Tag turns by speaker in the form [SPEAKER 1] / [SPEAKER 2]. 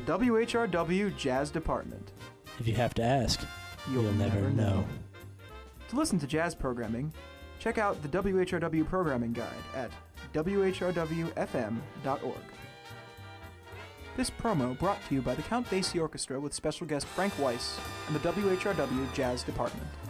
[SPEAKER 1] WHRW Jazz Department.
[SPEAKER 2] If you have to ask, you'll never know.
[SPEAKER 1] To listen to jazz programming, check out the WHRW Programming Guide at whrwfm.org. This promo brought to you by the Count Basie Orchestra with special guest Frank Weiss and the WHRW Jazz Department.